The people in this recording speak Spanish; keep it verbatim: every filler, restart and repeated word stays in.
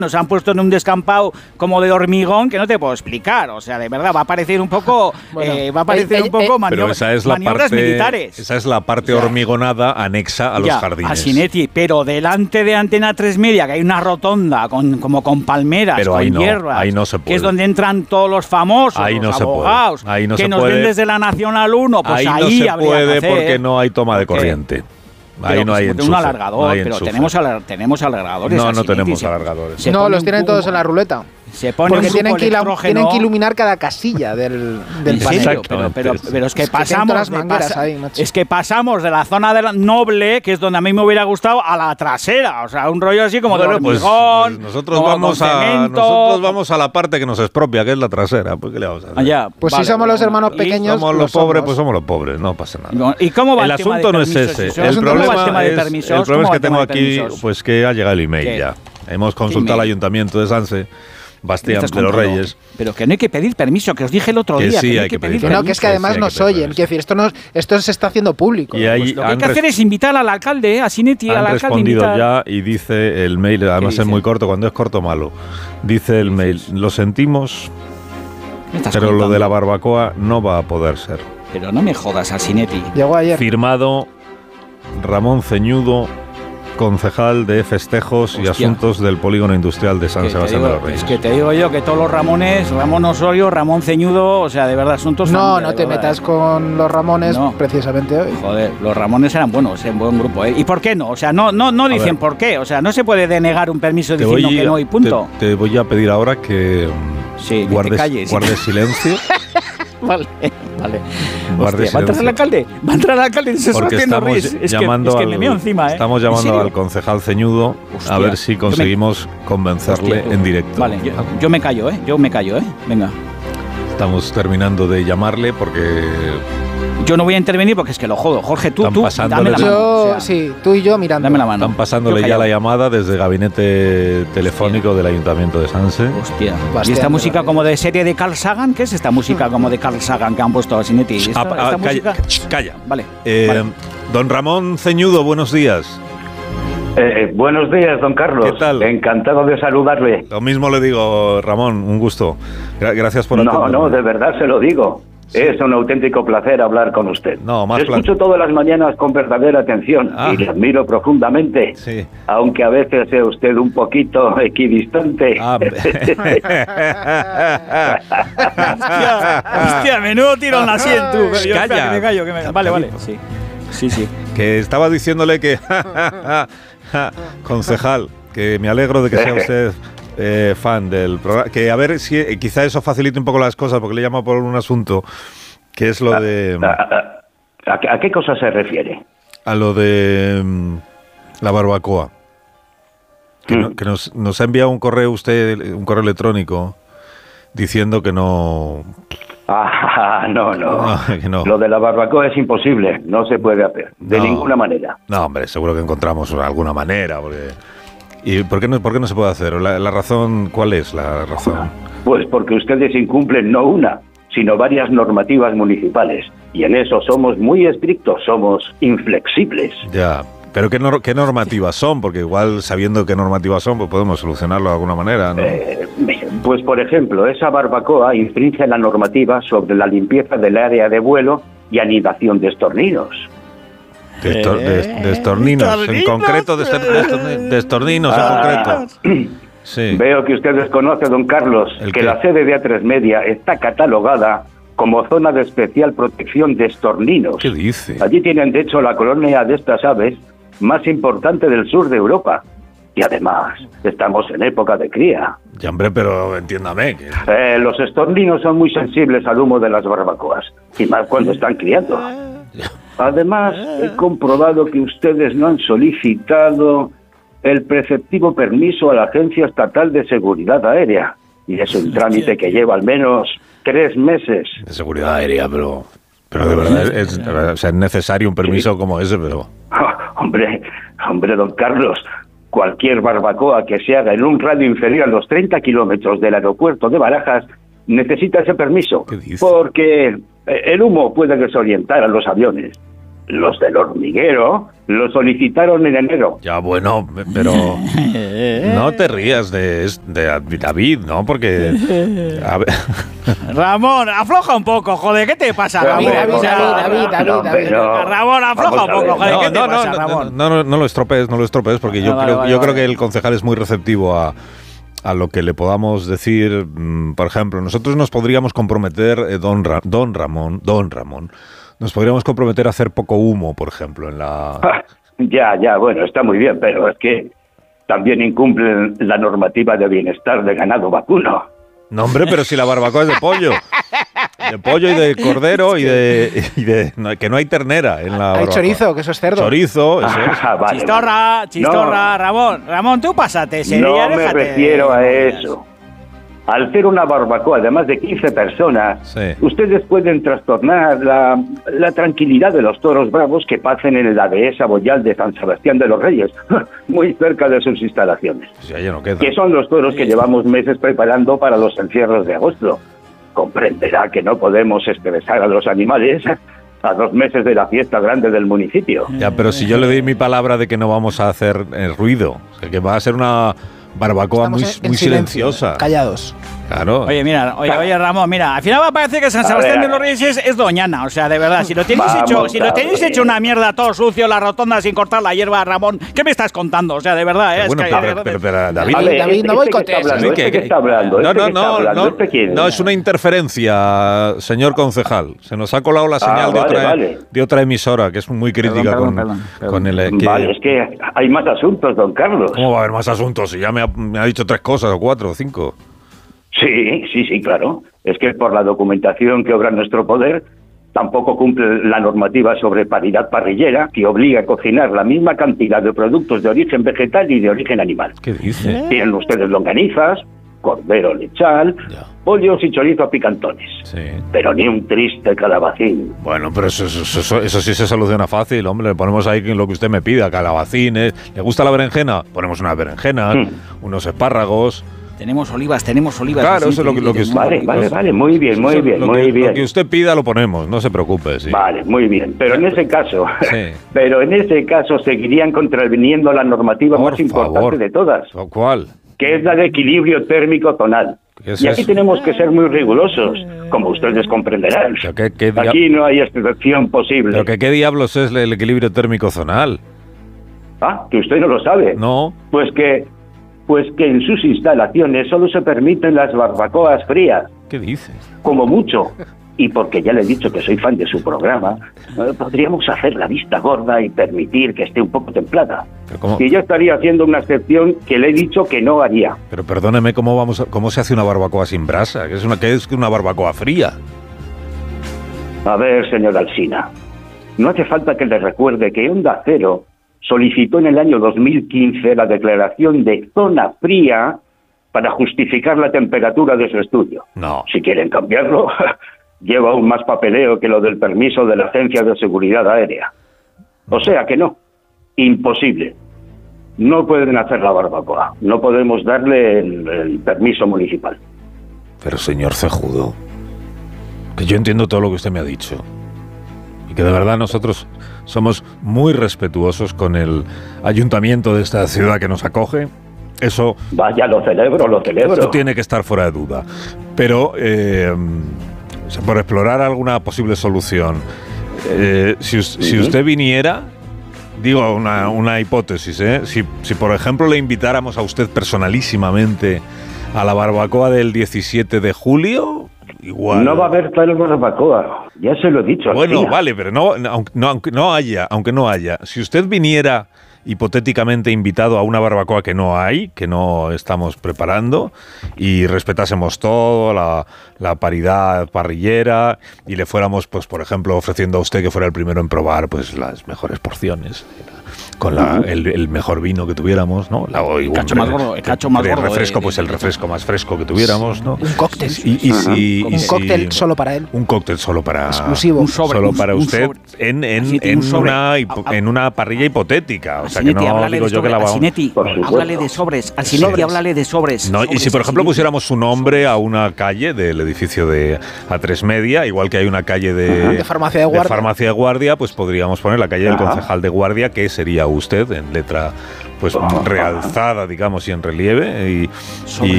nos han puesto en un descampado como de hormigón que no te puedo explicar. O sea, de verdad, va a parecer un poco, bueno, eh, va a parecer eh, un poco eh, maniobra, pero esa es la maniobras parte, militares. Esa es la parte o sea, hormigonada anexa a los ya, jardines. A Sinetti, pero delante de Antena tres Media, que hay una rotonda con, como con palmeras, pero con ahí no, hierbas, ahí no se puede. Que es donde entran todos los famosos, ahí los no abogados, ahí no que se nos puede. ven desde la Nacional uno, pues ahí, ahí no se puede hacer, porque no hay toma de corriente. Ahí pero no hay enchufe. Un alargador, no hay pero enchufe. tenemos, alar, tenemos alargadores. No, no así, tenemos se, alargadores. Se no, los tienen todos en la ruleta. Se pone porque un tienen que, la, tienen que iluminar cada casilla del, del panel. Pero, pero, pero es que es pasamos que de pasa, ahí, es que pasamos de la zona de la noble, que es donde a mí me hubiera gustado, a la trasera. O sea, un rollo así como bueno, de hormigón. Pues, pues nosotros, vamos a, nosotros vamos a la parte que nos expropia, que es la trasera. ¿Pues qué le vamos a hacer? Allá, pues vale, si somos los hermanos pequeños. Somos los pobres, pues somos los pobres, no pasa nada. ¿Y cómo va el, el asunto no es ese. El problema es que tengo aquí pues que ha llegado el email ya. Hemos consultado al Ayuntamiento de Sanse, Bastián de los Reyes. Pero que no hay que pedir permiso, que os dije el otro que día. Sí, que no hay que pedir permiso. No, que es que además que sí nos oyen. Quiero decir, esto, no, esto se está haciendo público. Y ahí pues lo que hay que hacer es invitar al alcalde, a Sinetti, al alcalde. Han respondido ya y dice el mail, además es muy corto, cuando es corto malo. Dice el mail, lo sentimos, pero contando? Lo de la barbacoa no va a poder ser. Pero no me jodas, a Sinetti. Llegó ayer. Firmado Ramón Ceñudo, concejal de festejos Hostia. y asuntos del polígono industrial de San Sebastián digo, de los Reyes. Es que te digo yo que todos los Ramones, Ramón Osorio, Ramón Ceñudo, o sea, de verdad, asuntos... No, familia, no te verdad. metas con los Ramones no. precisamente hoy. Joder, los Ramones eran buenos, en buen grupo. ¿eh? ¿Y por qué no? O sea, no, no, no dicen por qué. O sea, no se puede denegar un permiso te diciendo voy, que no y punto. Te, te voy a pedir ahora que sí, guardes, que te calles. guardes silencio. Vale, vale. Hostia, ¿va a entrar el alcalde? ¿Va a entrar el alcalde? Se Porque estamos es llamando, que, es que al, encima, ¿eh? estamos llamando al concejal Ceñudo Hostia, a ver si conseguimos me... convencerle Hostia, en directo. Vale, yo, yo me callo, ¿eh? Yo me callo, ¿eh? Venga. Estamos terminando de llamarle porque... Yo no voy a intervenir porque es que lo jodo. Jorge, tú, tú dame la mano. Yo, o sea, sí, tú y yo mirando. Dame la mano. Están pasándole ya la llamada desde el gabinete telefónico Hostia. del Ayuntamiento de Sanse. Hostia. Bastián, ¿y esta música pero... como de serie de Carl Sagan? ¿Qué es esta música como de Carl Sagan que han puesto a Sinetti? ¿Esta, ah, esta ah, música? Calla. calla. Vale, eh, vale. Don Ramón Ceñudo, buenos días. Eh, buenos días, don Carlos. ¿Qué tal? Encantado de saludarle. Lo mismo le digo, Ramón, un gusto. Gra- gracias por No, atenderme. no, de verdad se lo digo. Sí. Es un auténtico placer hablar con usted. No, más Escucho plan... todas las mañanas con verdadera atención ah. y le admiro profundamente, sí. aunque a veces sea usted un poquito equidistante. Ah, hostia, hostia, menudo tirón así en tú. Pero yo, Calla. Espera, que me callo, que me... Vale, vale. Sí, sí, sí. Que estaba diciéndole que, concejal, que me alegro de que sea usted... Eh, fan del programa, que a ver si eh, quizá eso facilite un poco las cosas, porque le llamo por un asunto que es lo de... ¿A, a, a, a qué cosa se refiere? A lo de um, la barbacoa. Que, mm. no, que nos, nos ha enviado un correo usted, un correo electrónico, diciendo que no... Ah, no, no. no, que no. Lo de la barbacoa es imposible, no se puede hacer, de no. ninguna manera. No, hombre, seguro que encontramos alguna manera, porque... ¿Y por qué no, por qué no se puede hacer? ¿La, la razón cuál es la razón? Pues porque ustedes incumplen no una, sino varias normativas municipales. Y en eso somos muy estrictos, somos inflexibles. Ya, pero ¿qué, nor- qué normativas son? Porque igual sabiendo qué normativas son, pues podemos solucionarlo de alguna manera, ¿no? Eh, pues por ejemplo, esa barbacoa infringe la normativa sobre la limpieza del área de vuelo y anidación de estorninos. De, estor, de, de estorninos, en concreto, de, estor, de estorninos ah, en concreto. Sí. Veo que usted desconoce, don Carlos, ¿El que qué? La sede de A tres Media está catalogada como zona de especial protección de estorninos. ¿Qué dice? Allí tienen, de hecho, la colonia de estas aves más importante del sur de Europa. Y además, estamos en época de cría. Ya, hombre, pero entiéndame. Que... Eh, los estorninos son muy sensibles al humo de las barbacoas, y más cuando están criando. Además, he comprobado que ustedes no han solicitado el preceptivo permiso a la Agencia Estatal de Seguridad Aérea. Y es un trámite que lleva al menos tres meses. De seguridad aérea, pero... Pero de verdad, es, es, o sea, es necesario un permiso sí. como ese, pero... Oh, hombre, hombre, don Carlos... Cualquier barbacoa que se haga en un radio inferior a los treinta kilómetros del aeropuerto de Barajas necesita ese permiso, porque el humo puede desorientar a los aviones. Los del hormiguero lo solicitaron en enero. Ya, bueno, pero no te rías de, de David, ¿no? Porque... A ver. Ramón, afloja un poco, joder, ¿qué te pasa, David, Ramón? David, O sea, David, David, David, no, David. pero- Ramón, afloja un Vamos a poco, ver. joder, ¿qué No, te no, pasa, no, Ramón? no, no, no lo estropees, no lo estropees, porque yo Ah, vale, creo, vale, yo vale. creo que el concejal es muy receptivo a, a lo que le podamos decir. mm, Por ejemplo, nosotros nos podríamos comprometer, eh, don, Ra- don Ramón, don Ramón, nos podríamos comprometer a hacer poco humo, por ejemplo, en la... Ya, ya, bueno, está muy bien, pero es que también incumplen la normativa de bienestar de ganado vacuno. No, hombre, pero si la barbacoa es de pollo. De pollo y de cordero y de... y de- no, que no hay ternera en la Hay barbacoa. chorizo, que eso es cerdo. Chorizo, eso es. Ah, vale, Chistorra, vale. chistorra, Ramón. Ramón, tú pásate, Sevilla, No, no me déjate. refiero a eso. Al ser una barbacoa de más de quince personas, Sí. ustedes pueden trastornar la, la tranquilidad de los toros bravos que pasen en la dehesa boyal de San Sebastián de los Reyes, muy cerca de sus instalaciones, Si allá no queda. que son los toros que llevamos meses preparando para los encierros de agosto. Comprenderá que no podemos estresar a los animales a dos meses de la fiesta grande del municipio. Ya, pero si yo le doy mi palabra de que no vamos a hacer eh, ruido, o sea, que va a ser una barbacoa Estamos muy, en- en muy silencio, silenciosa. Callados. Claro. Oye, mira, oye, oye, Ramón, mira, al final va a parecer que San A Sebastián ver, de los Reyes es, es Doñana, o sea, de verdad, si lo tenéis Vamos hecho, si lo a tenéis ver. hecho una mierda todo sucio, la rotonda sin cortar la hierba, Ramón, ¿qué me estás contando? O sea, de verdad, eh, Pero bueno, es que, pero, de verdad, pero, pero, David, David, A ver, David, este- no este que boicotees. está hablando, David, este que- que está hablando, no, este no, que está no, hablando, no, ¿este quién no, es? es una interferencia, señor concejal. Se nos ha colado la señal de, vale, otra, vale. de otra emisora, que es muy crítica Perdón, con, perdón, perdón, con el... eh, que- Vale, es que hay más asuntos, don Carlos. ¿Cómo va a haber más asuntos? Si ya me ha, me ha dicho tres cosas, o cuatro, o cinco. Sí, sí, sí, claro. Es que por la documentación que obra en nuestro poder, tampoco cumple la normativa sobre paridad parrillera, que obliga a cocinar la misma cantidad de productos de origen vegetal y de origen animal. ¿Qué dice? Tienen ustedes longanizas, cordero lechal, Ya. pollos y chorizo a picantones. Sí. Pero ni un triste calabacín. Bueno, pero eso, eso, eso, eso sí se soluciona fácil, hombre. Le ponemos ahí lo que usted me pida, calabacines. ¿Le gusta la berenjena? Ponemos unas berenjenas, Mm. unos espárragos. tenemos olivas, tenemos olivas. Claro, sí, eso es lo que- lo que- tenemos Vale, olivas. vale, vale, muy bien, muy Eso, bien, lo muy que, bien. Lo que usted pida lo ponemos, no se preocupe. Sí. Vale, muy bien. Pero en ese caso, Sí. pero en ese caso seguirían contraviniendo la normativa Por más importante favor. de todas, ¿Cuál? que es la de equilibrio térmico zonal. ¿Qué es Y aquí eso? tenemos que ser muy rigurosos, como ustedes comprenderán. ¿Pero qué- qué dia- Aquí no hay excepción posible. ¿Pero que, qué diablos es el equilibrio térmico zonal? Ah, que usted no lo sabe. No. Pues que, pues que en sus instalaciones solo se permiten las barbacoas frías, ¿Qué dices? como mucho. Y porque ya le he dicho que soy fan de su programa, eh, podríamos hacer la vista gorda y permitir que esté un poco templada. Pero, ¿cómo? Y yo estaría haciendo una excepción que le he dicho que no haría. Pero perdóneme, ¿cómo, vamos a- ¿cómo se hace una barbacoa sin brasa? ¿Qué es una, qué es una barbacoa fría? A ver, señor Alsina, no hace falta que le recuerde que Onda Cero solicitó en el año dos mil quince la declaración de zona fría para justificar la temperatura de su estudio. No. Si quieren cambiarlo, lleva aún más papeleo que lo del permiso de la Agencia de Seguridad Aérea. O sea que no, imposible. No pueden hacer la barbacoa, no podemos darle el, el permiso municipal. Pero señor Cejudo, que yo entiendo todo lo que usted me ha dicho. Y que de verdad nosotros somos muy respetuosos con el ayuntamiento de esta ciudad que nos acoge. Eso, Vaya, lo celebro, lo celebro. eso tiene que estar fuera de duda. Pero, eh, o sea, por explorar alguna posible solución, eh, si, us- si Ujú. usted viniera, digo una, una hipótesis, ¿eh? si, si por ejemplo le invitáramos a usted personalísimamente a la barbacoa del diecisiete de julio, igual... No va a haber tal barbacoa, ya se lo he dicho. Bueno, Alsina. vale, pero no, no, aunque, no, aunque no haya, aunque no haya, si usted viniera hipotéticamente invitado a una barbacoa que no hay, que no estamos preparando, y respetásemos todo, la, la paridad parrillera, y le fuéramos, pues, por ejemplo, ofreciendo a usted que fuera el primero en probar, pues, las mejores porciones, con la, el, el mejor vino que tuviéramos, ¿no? La, el cacho más gordo, el cacho más de gordo refresco, de, pues de, el de, refresco más fresco que tuviéramos, ¿no? Un cóctel. Y, y si, un y si, cóctel solo para él. Un cóctel solo para exclusivo, un sobre, solo para un, usted un en, en, Asinetti, en, un sobre. una, en una parrilla hipotética. O sea Asinetti, que no digo yo que la vamos. Asinetti, háblale de sobres. Asinetti, háblale de sobres. No, sobres, y si por ejemplo Asinetti. pusiéramos su nombre a una calle del edificio de A tres Media, igual que hay una calle de, de farmacia de guardia, de farmacia de guardia, pues podríamos poner la calle del Ajá. concejal de guardia, que sería usted en letra pues realzada, digamos, y en relieve, y, y,